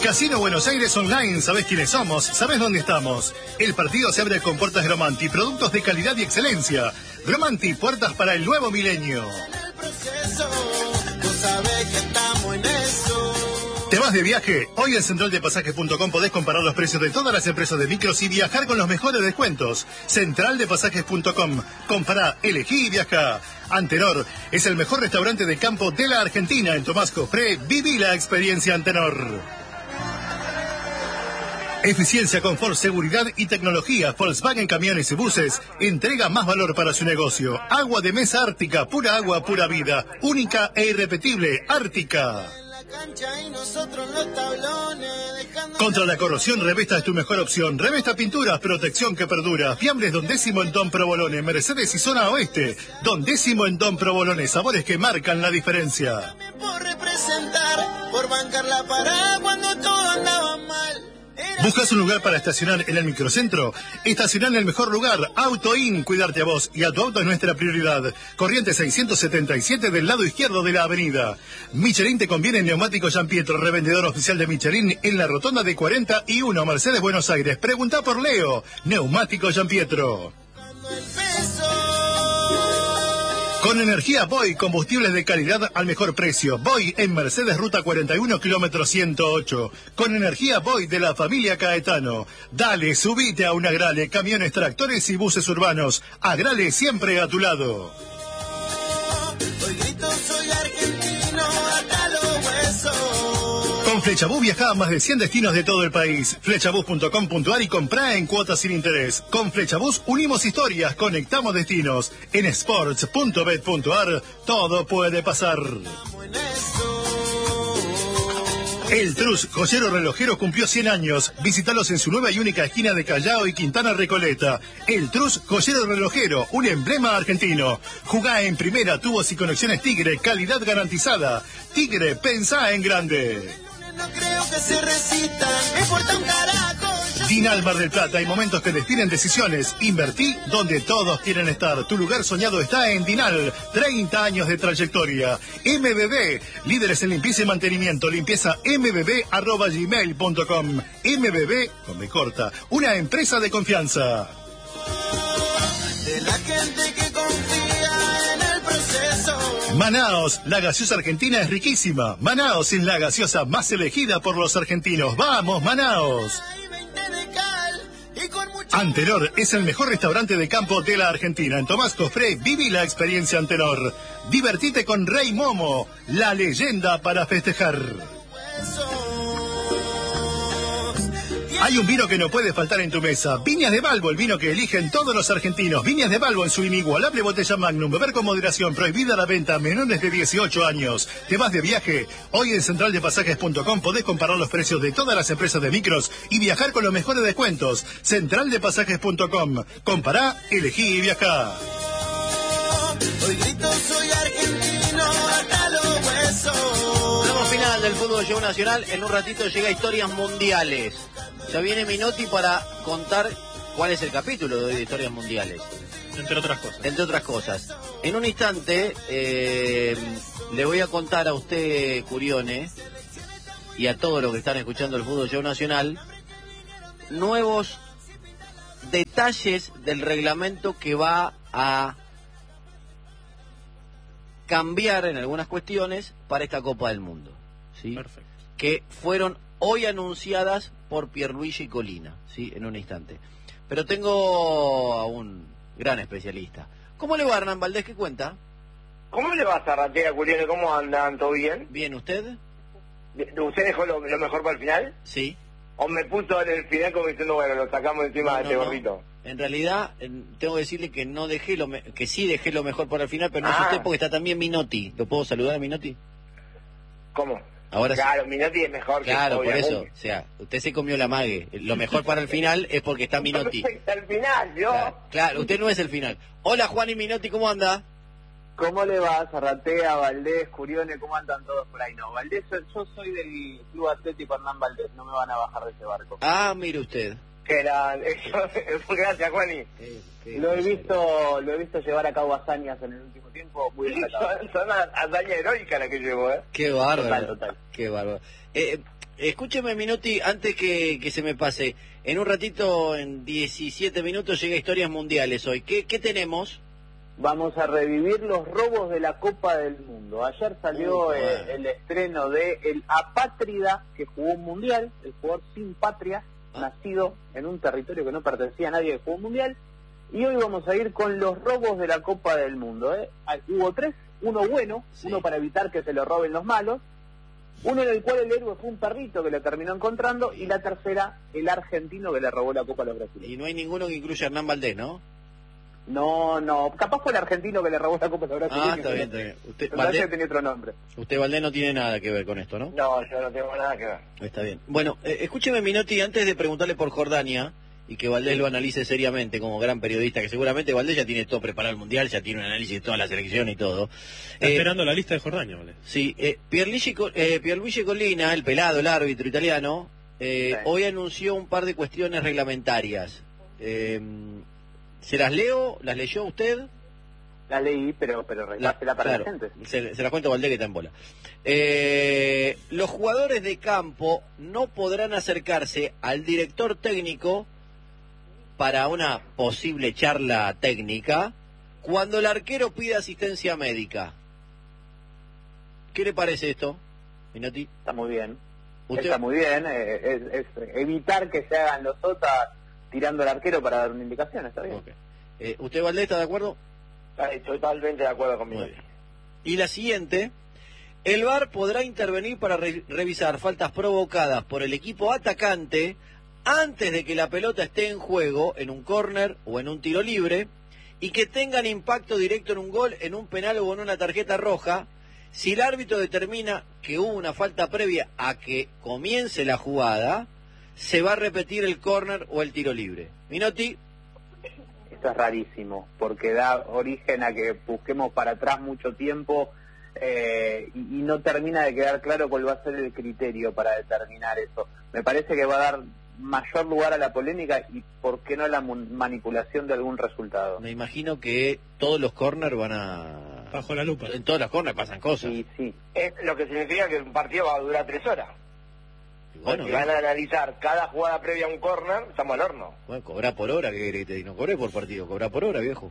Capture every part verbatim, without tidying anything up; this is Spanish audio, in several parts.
Casino Buenos Aires Online, ¿sabés quiénes somos? ¿Sabés dónde estamos? El partido se abre con puertas Gromanti, productos de calidad y excelencia. Gromanti, puertas para el nuevo milenio. ¿Te vas de viaje? Hoy en central de pasajes punto com podés comparar los precios de todas las empresas de micros y viajar con los mejores descuentos. central de pasajes punto com. Compará, elegí y viajá. Antenor es el mejor restaurante de campo de la Argentina. En Tomás Cofré, viví la experiencia Antenor. Eficiencia, confort, seguridad y tecnología. Volkswagen Camiones y Buses entrega más valor para su negocio. Agua de mesa Ártica, pura agua, pura vida. Única e irrepetible, Ártica. Contra la corrosión, Revesta es tu mejor opción. Revesta Pinturas, protección que perdura. Fiambres Don Décimo en Don Provolone, Mercedes y Zona Oeste. Don Décimo en Don Provolone, sabores que marcan la diferencia. Por representar, por bancar la parada cuando todo andaba mal. ¿Buscas un lugar para estacionar en el microcentro? Estacionar en el mejor lugar. Auto In, cuidarte a vos y a tu auto es nuestra prioridad. Corriente seiscientos setenta y siete del lado izquierdo de la avenida. Michelin te conviene en Neumático Jean Pietro, revendedor oficial de Michelin en la rotonda de cuarenta y uno, Mercedes, Buenos Aires. Pregunta por Leo. Neumático Jean Pietro. Con energía Boy, combustibles de calidad al mejor precio. Boy en Mercedes, ruta cuarenta y uno, kilómetro ciento ocho. Con energía Boy de la familia Caetano. Dale, subite a un Agrale, camiones, tractores y buses urbanos. Agrale siempre a tu lado. Hoy grito, soy argentino hasta los huesos. Con Flechabús viajá a más de cien destinos de todo el país. Flechabús punto com punto ar y comprá en cuotas sin interés. Con Flechabús unimos historias, conectamos destinos. En sports punto bet punto ar todo puede pasar. El Trus, joyero relojero, cumplió cien años. Visítalos en su nueva y única esquina de Callao y Quintana Recoleta. El Trus, joyero relojero, un emblema argentino. Jugá en primera, tubos y conexiones Tigre, calidad garantizada. Tigre, pensá en grande. No creo que se resistan, me importa un carajo. Dinal Mar del Plata, hay momentos que definen decisiones. Invertí donde todos quieren estar. Tu lugar soñado está en Dinal. treinta años de trayectoria. M B B, líderes en limpieza y mantenimiento. Limpieza m b b arroba gmail punto com. M B B, con B corta, una empresa de confianza. De la gente que confía en el proceso. Manaos, la gaseosa argentina es riquísima. Manaos es la gaseosa más elegida por los argentinos. ¡Vamos, Manaos! Antenor es el mejor restaurante de campo de la Argentina. En Tomás Cofré, viví la experiencia Antenor. Divertite con Rey Momo, la leyenda para festejar. Hay un vino que no puede faltar en tu mesa. Viñas de Balbo, el vino que eligen todos los argentinos. Viñas de Balbo en su inigualable botella Magnum. Beber con moderación. Prohibida la venta a menores de dieciocho años. ¿Te vas de viaje? Hoy en central de pasajes punto com podés comparar los precios de todas las empresas de micros y viajar con los mejores descuentos. central de pasajes punto com. Compará, elegí y viajá. Hoy grito, soy argentino hasta los huesos. Tramo final del fútbol show nacional. En un ratito llega Historias Mundiales. Ya viene Minotti para contar cuál es el capítulo de hoy de Historias Mundiales. Entre otras cosas. Entre otras cosas. En un instante eh, le voy a contar a usted, Curione, y a todos los que están escuchando el fútbol show nacional, nuevos detalles del reglamento que va a cambiar en algunas cuestiones para esta Copa del Mundo. ¿Sí? Perfecto. Que fueron hoy anunciadas por Pierluigi Colina, ¿sí? En un instante. Pero tengo a un gran especialista. ¿Cómo le va, Hernán Valdés? ¿Qué cuenta? ¿Cómo le va, Zarratea, Julián? ¿Cómo andan? ¿Todo bien? Bien, ¿usted? ¿Usted dejó lo, lo mejor para el final? Sí. ¿O me puso en el final como diciendo, bueno, lo sacamos encima No, de este no, no. gordito? En realidad, en- tengo que decirle que no dejé lo me- que sí dejé lo mejor para el final, pero no es Ah. usted porque está también Minotti. ¿Lo puedo saludar a Minotti? ¿Cómo? Ahora sí. Claro, Minotti es mejor Claro, que por eso. obviamente. O sea, usted se comió la mague. Lo mejor para el final es porque está Minotti. Al final, yo... Claro, claro, usted no es el final. Hola, Juan y Minotti, ¿cómo anda? ¿Cómo le va, Zarratea, Valdés, Curione? ¿Cómo andan todos por ahí? No, Valdés, yo soy del Club Atlético Hernán Valdés, no me van a bajar de ese barco. Ah, mire usted. Que era... Gracias, Juani. Qué- qué Lo he cosa. visto, lo he visto llevar a cabo hazañas en el último tiempo, muy destacado. Son, son hazañas heroicas las que llevo, ¿eh? Qué bárbaro. Total, total. Qué bárbaro. Eh, escúcheme, Minotti, antes que, que se me pase. En un ratito, en diecisiete minutos, llega Historias Mundiales hoy. ¿Qué, qué tenemos? Vamos a revivir los robos de la Copa del Mundo. Ayer salió Uh, eh, bueno. el estreno de El Apátrida, que jugó un mundial, el jugador sin patria, Ah. nacido en un territorio que no pertenecía a nadie que jugó un mundial. Y hoy vamos a ir con los robos de la Copa del Mundo. ¿eh? Ah, Hubo tres, uno bueno, Sí. uno para evitar que se lo roben los malos, uno en el cual el héroe fue un perrito que lo terminó encontrando, y la tercera, el argentino que le robó la Copa a los brasileños. Y no hay ninguno que incluya a Hernán Valdés, ¿no? No, no, capaz fue el argentino que le robó la Copa a los brasileños. Ah, está bien, está bien. Usted, Me parece que Valdés, tenía otro nombre. usted, Valdés, no tiene nada que ver con esto, ¿no? No, yo no tengo nada que ver. Está bien. Bueno, eh, escúcheme, Minotti, antes de preguntarle por Jordania y que Valdés lo analice seriamente como gran periodista, que seguramente Valdés ya tiene todo preparado el Mundial, ya tiene un análisis de toda la selección y todo. Está Eh, esperando la lista de Jordania, ¿vale? Sí, eh, Pierluigi, Co- eh, Pierluigi Collina, el pelado, el árbitro italiano, eh, Sí. hoy anunció un par de cuestiones reglamentarias. Eh, ¿Se las leo? ¿Las leyó usted? La leí, pero pero repásela para claro, la gente. Se, se la cuento a Valdés que está en bola. Eh, los jugadores de campo no podrán acercarse al director técnico para una posible charla técnica cuando el arquero pida asistencia médica. ¿Qué le parece esto, Minotti? Está muy bien. Usted, Está muy bien. eh, es, es evitar que se hagan los otas tirando al arquero para dar una indicación, está bien. Ok. Eh, ¿Usted, Valdés, está de acuerdo? Estoy totalmente de acuerdo conmigo. Muy bien. Y la siguiente, el V A R podrá intervenir para re- revisar faltas provocadas por el equipo atacante antes de que la pelota esté en juego en un córner o en un tiro libre y que tengan impacto directo en un gol, en un penal o en una tarjeta roja, si el árbitro determina que hubo una falta previa a que comience la jugada, se va a repetir el córner o el tiro libre. Minotti, Esto es rarísimo, porque da origen a que busquemos para atrás mucho tiempo eh, y, y no termina de quedar claro cuál va a ser el criterio para determinar eso. Me parece que va a dar mayor lugar a la polémica y por qué no a la mun- manipulación de algún resultado. me imagino que todos los corners van a... Bajo la lupa. En todas las corners pasan cosas. Y sí, Es lo que significa que un partido va a durar tres horas. Y bueno, Si van a analizar cada jugada previa a un córner, estamos al horno. bueno, cobrar por hora, ¿qué querés que te diga? No cobré por partido, cobrar por hora, viejo.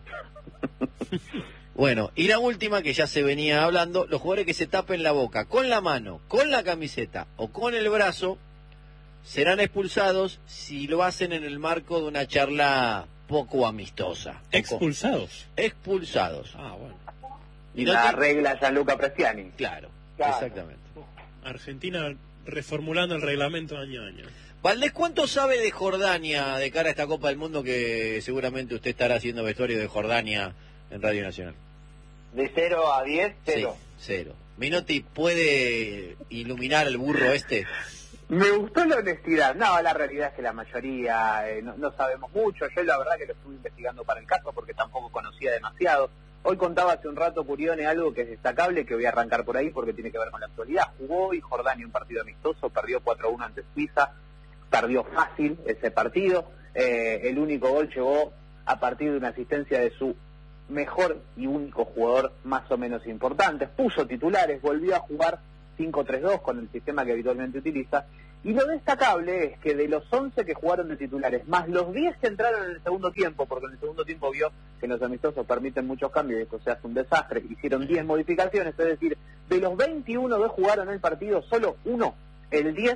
Bueno, y la última que ya se venía hablando, los jugadores que se tapen la boca con la mano, con la camiseta o con el brazo, serán expulsados si lo hacen en el marco de una charla poco amistosa. Poco- Expulsados. expulsados. Ah, bueno. Y no la te- regla Gianluca Prestiani. Claro, Claro. exactamente. Argentina reformulando el reglamento año a año. Valdés, ¿cuánto sabe de Jordania de cara a esta Copa del Mundo que seguramente usted estará haciendo vestuario de Jordania en Radio Nacional? De cero a diez, cero. Sí, cero. Minotti, ¿puede iluminar el burro este? Me gustó la honestidad. No, la realidad es que la mayoría eh, no, no sabemos mucho. Yo la verdad que lo estuve investigando para el caso porque tampoco conocía demasiado. Hoy contaba hace un rato Curione algo que es destacable, que voy a arrancar por ahí porque tiene que ver con la actualidad. Jugó hoy Jordania un partido amistoso, perdió cuatro a uno ante Suiza, perdió fácil ese partido. Eh, el único gol llegó a partir de una asistencia de su mejor y único jugador más o menos importante. Puso titulares, volvió a jugar cinco tres dos con el sistema que habitualmente utiliza. Y lo destacable es que de los once que jugaron de titulares, más los diez que entraron en el segundo tiempo, porque en el segundo tiempo vio que los amistosos permiten muchos cambios y esto se hace un desastre, hicieron diez modificaciones, es decir, de los veintiuno que jugaron el partido, solo uno, el diez,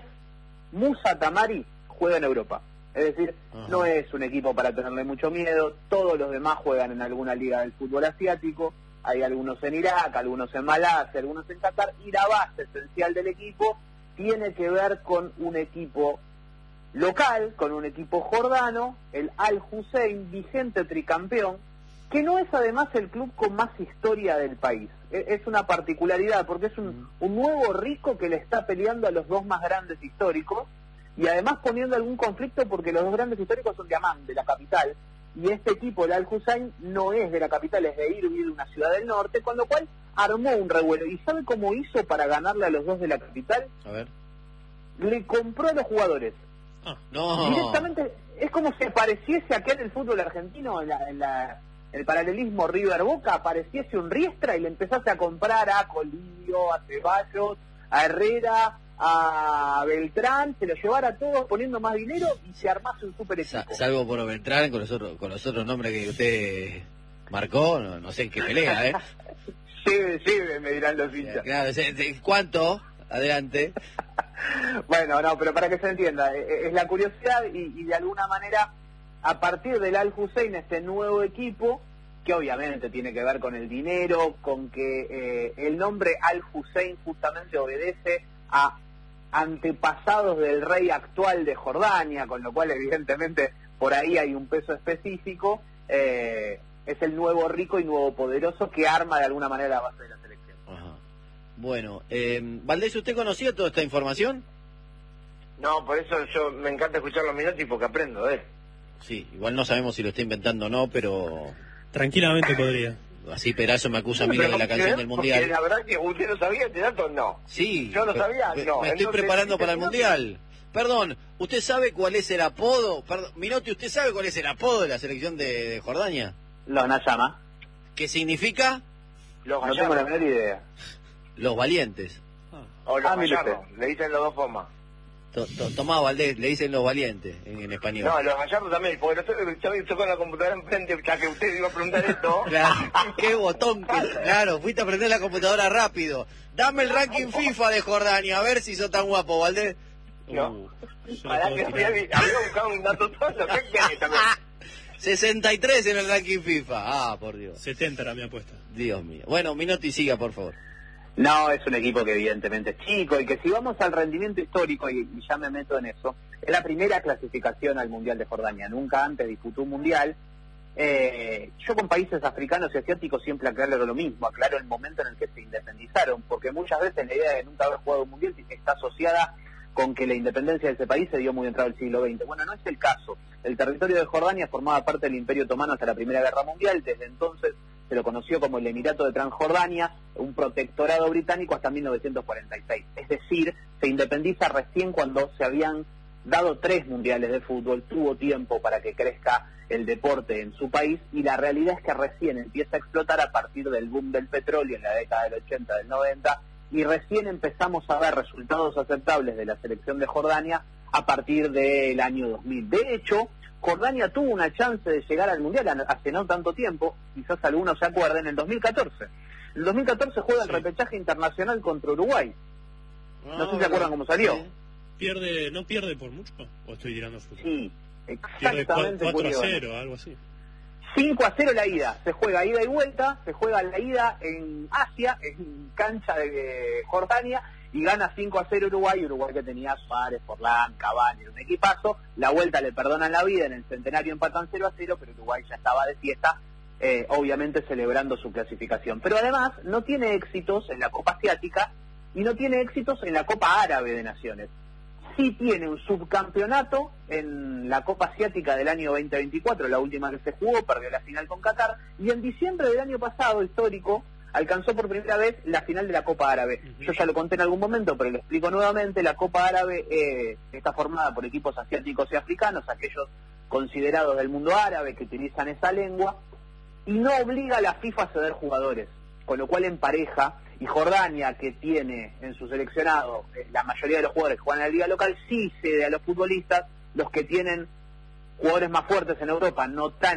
Musa Tamari, juega en Europa. Es decir, Ajá. no es un equipo para tenerle mucho miedo, todos los demás juegan en alguna liga del fútbol asiático, hay algunos en Irak, algunos en Malasia, algunos en Qatar, y la base esencial del equipo tiene que ver con un equipo local, con un equipo jordano, el Al Hussein, vigente tricampeón, que no es además el club con más historia del país. E- Es una particularidad, porque es un, un nuevo rico que le está peleando a los dos más grandes históricos, y además poniendo algún conflicto porque los dos grandes históricos son de Amán, de la capital, y este equipo, el Al Hussein, no es de la capital, es de Irbil, de una ciudad del norte, con lo cual armó un revuelo. ¿Y sabe cómo hizo para ganarle a los dos de la capital? A ver. Le compró a los jugadores. Ah, No. Directamente, es como si apareciese acá en el fútbol argentino, en, la, en la, el paralelismo River-Boca, apareciese un Riestra y le empezase a comprar a Colillo, a Ceballos, a Herrera, a Beltrán, se lo llevara a todos poniendo más dinero y se armase un super equipo. Sa salvo por Beltrán, con los otros, con los otros nombres que usted marcó, no, no sé en qué pelea, ¿eh? Lleve, lleve, me dirán los hinchas. Claro, ¿cuánto? Adelante. Bueno, no, pero para que se entienda, es la curiosidad y, y de alguna manera, a partir del Al Hussein, este nuevo equipo, que obviamente tiene que ver con el dinero, con que eh, el nombre Al Hussein justamente obedece a antepasados del rey actual de Jordania, con lo cual evidentemente por ahí hay un peso específico, eh, es el nuevo rico y nuevo poderoso que arma de alguna manera la base de la selección. Ajá. Bueno, eh, Valdés, ¿usted conocía toda esta información? No, por eso yo me encanta escuchar los Minotti porque aprendo de él. Sí, igual no sabemos si lo está inventando o no, pero... Tranquilamente podría. Así Perazo me acusa a mí Pero, de la canción ¿eh? del Mundial. Porque la verdad que usted lo sabía, este dato no. Sí. Yo lo sabía, me, no. Me estoy Entonces, preparando para el Minotti- Mundial. Perdón, ¿usted sabe cuál es el apodo? Perdón, Minotti, ¿usted sabe cuál es el apodo de la selección de, de Jordania? Los Nayama, ¿Qué significa? Los no tengo la gallardos. menor idea. Los valientes. O los Ah, mire gallardos, le dicen las dos formas. To, to, Tomá, Valdés, le dicen los valientes en, en español. No, los gallardos también, porque yo estoy con la computadora enfrente, ya que usted iba a preguntar esto. Claro, qué botón que... Claro, fuiste a prender la computadora rápido. Dame el ranking FIFA de Jordania, a ver si sos tan guapo, Valdés. No. Uh, yo Para lo que puedo había, tirar. había buscado un dato todo, ¿qué querés también? sesenta y tres en el ranking FIFA. Ah, por Dios. setenta era mi apuesta. Dios mío. Bueno, Minotti, siga, por favor. No, es un equipo que evidentemente es chico y que si vamos al rendimiento histórico, y, y ya me meto en eso, es la primera clasificación al Mundial de Jordania. Nunca antes disputó un Mundial. Eh, yo con países africanos y asiáticos siempre aclaro lo mismo, aclaro el momento en el que se independizaron, porque muchas veces la idea de nunca haber jugado un Mundial está asociada con que la independencia de ese país se dio muy entrado el siglo veinte. Bueno, no es el caso. El territorio de Jordania formaba parte del Imperio Otomano hasta la Primera Guerra Mundial. Desde entonces se lo conoció como el Emirato de Transjordania, un protectorado británico hasta mil novecientos cuarenta y seis. Es decir, se independiza recién cuando se habían dado tres mundiales de fútbol, tuvo tiempo para que crezca el deporte en su país y la realidad es que recién empieza a explotar a partir del boom del petróleo en la década del ochenta, del noventa, y recién empezamos a ver resultados aceptables de la selección de Jordania a partir del año dos mil. De hecho, Jordania tuvo una chance de llegar al Mundial hace no tanto tiempo, quizás algunos se acuerden, en el dos mil catorce. En el dos mil catorce juega el Sí. repechaje internacional contra Uruguay. No sé si se Ah, acuerdan cómo salió. sí. ¿Pierde, ¿No pierde por mucho? ¿O estoy tirando fútbol? Sí, Pierde exactamente. cuatro a Curione. cero, algo así. cinco a cero la ida, se juega ida y vuelta, se juega la ida en Asia, en cancha de Jordania, y gana cinco a cero Uruguay, Uruguay que tenía Suárez, Forlán, Cavani, un equipazo. La vuelta le perdonan la vida, en el centenario empatan cero a cero, pero Uruguay ya estaba de fiesta, eh, obviamente celebrando su clasificación. Pero además no tiene éxitos en la Copa Asiática y no tiene éxitos en la Copa Árabe de Naciones. Sí tiene un subcampeonato en la Copa Asiática del año veinte veinticuatro, la última que se jugó, perdió la final con Qatar, y en diciembre del año pasado, histórico, alcanzó por primera vez la final de la Copa Árabe. Uh-huh. Yo ya lo conté en algún momento, pero lo explico nuevamente. La Copa Árabe eh, está formada por equipos asiáticos y africanos, aquellos considerados del mundo árabe que utilizan esa lengua, y no obliga a la FIFA a ceder jugadores, con lo cual empareja. Y Jordania, que tiene en su seleccionado eh, la mayoría de los jugadores que juegan en la liga local, sí cede a los futbolistas, los que tienen jugadores más fuertes en Europa, no tan